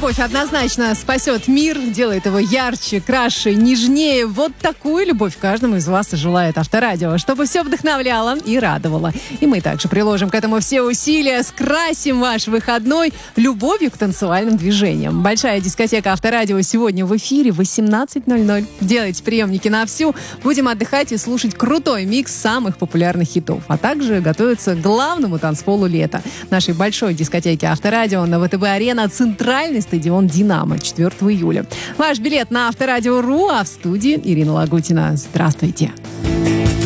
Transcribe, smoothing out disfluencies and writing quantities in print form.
любовь однозначно спасет мир, делает его ярче, краше, нежнее. Вот такую любовь каждому из вас и желает Авторадио, чтобы все вдохновляло и радовало. И мы также приложим к этому все усилия, скрасим ваш выходной любовью к танцевальным движениям. Большая дискотека Авторадио сегодня в эфире в 18:00. Делайте приемники на всю. Будем отдыхать и слушать крутой микс самых популярных хитов, а также готовиться к главному танцполу лета. Нашей большой дискотеки Авторадио на ВТБ-арена, центральный стадион «Динамо», 4 июля. Ваш билет на Авторадио.ру, а в студии Ирина Лагутина. Здравствуйте.